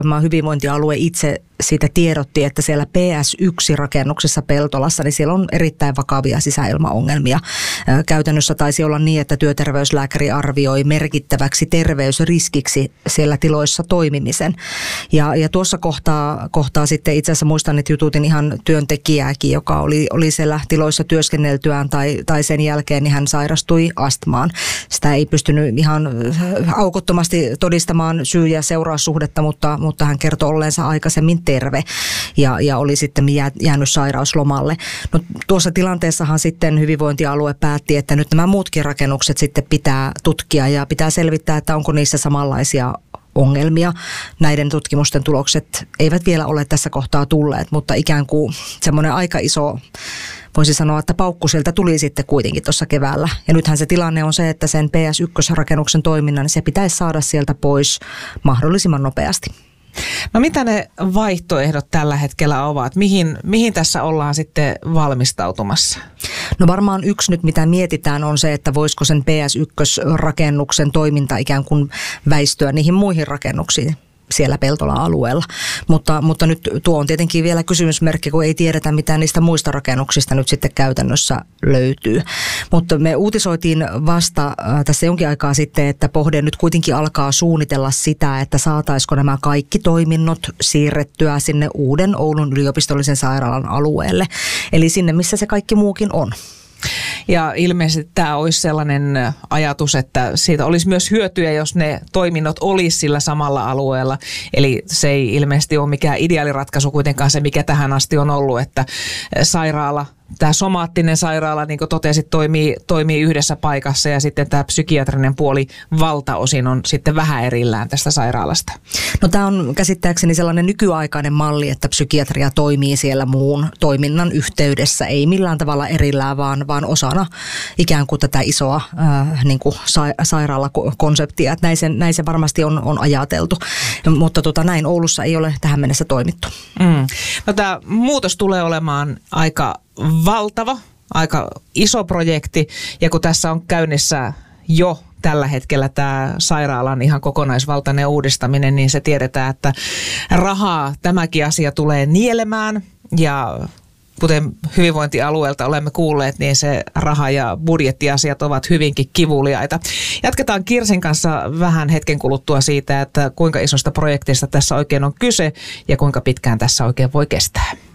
Hyvinvointialue itse siitä tiedotti, että siellä PS1-rakennuksessa Peltolassa, niin siellä on erittäin vakavia sisäilmaongelmia. Käytännössä taisi olla niin, että työterveyslääkäri arvioi merkittäväksi terveysriskiksi siellä tiloissa toimimisen. Ja tuossa kohtaa sitten itse asiassa muistan, että jututin ihan työntekijääkin, joka oli siellä tiloissa työskenneltyään tai sen jälkeen, niin hän sairastui astmaan. Sitä ei pystynyt ihan aukottomasti todistamaan syy- ja seuraussuhdetta, mutta hän kertoi olleensa aikaisemmin terve ja oli sitten jäänyt sairauslomalle. No, tuossa tilanteessahan sitten hyvinvointialue päätti, että nyt nämä muutkin rakennukset sitten pitää tutkia ja pitää selvittää, että onko niissä samanlaisia ongelmia. Näiden tutkimusten tulokset eivät vielä ole tässä kohtaa tulleet, mutta ikään kuin semmoinen aika iso, voisi sanoa, että paukku sieltä tuli sitten kuitenkin tuossa keväällä. Ja nythän se tilanne on se, että sen PS1-rakennuksen toiminnan, niin se pitäisi saada sieltä pois mahdollisimman nopeasti. No mitä ne vaihtoehdot tällä hetkellä ovat? Mihin tässä ollaan sitten valmistautumassa? No varmaan yksi nyt, mitä mietitään, on se, että voisiko sen PS1-rakennuksen toiminta ikään kuin väistyä niihin muihin rakennuksiin siellä Peltola-alueella. Mutta nyt tuo on tietenkin vielä kysymysmerkki, kun ei tiedetä, mitä niistä muista rakennuksista nyt sitten käytännössä löytyy. Mutta me uutisoitiin vasta tässä jonkin aikaa sitten, että Pohde nyt kuitenkin alkaa suunnitella sitä, että saataisiko nämä kaikki toiminnot siirrettyä sinne uuden Oulun yliopistollisen sairaalan alueelle. Eli sinne, missä se kaikki muukin on. Ja ilmeisesti tämä olisi sellainen ajatus, että siitä olisi myös hyötyä, jos ne toiminnot olisi sillä samalla alueella. Eli se ei ilmeisesti ole mikään ideaaliratkaisu kuitenkaan se, mikä tähän asti on ollut, että sairaala, tämä somaattinen sairaala, niin kuin totesit, toimii yhdessä paikassa ja sitten tämä psykiatrinen puoli valtaosin on sitten vähän erillään tästä sairaalasta. No tämä on käsittääkseni sellainen nykyaikainen malli, että psykiatria toimii siellä muun toiminnan yhteydessä, ei millään tavalla erillään, vaan osana ikään kuin tätä isoa niin kuin sairaalakonseptia. Että näin se varmasti on ajateltu, mutta näin Oulussa ei ole tähän mennessä toimittu. No tämä muutos tulee olemaan aika valtava, aika iso projekti ja kun tässä on käynnissä jo tällä hetkellä tämä sairaalan ihan kokonaisvaltainen uudistaminen, niin se tiedetään, että rahaa tämäkin asia tulee nielemään ja kuten hyvinvointialueelta olemme kuulleet, niin se raha- ja budjettiasiat ovat hyvinkin kivuliaita. Jatketaan Kirsin kanssa vähän hetken kuluttua siitä, että kuinka isosta projektista tässä oikein on kyse ja kuinka pitkään tässä oikein voi kestää.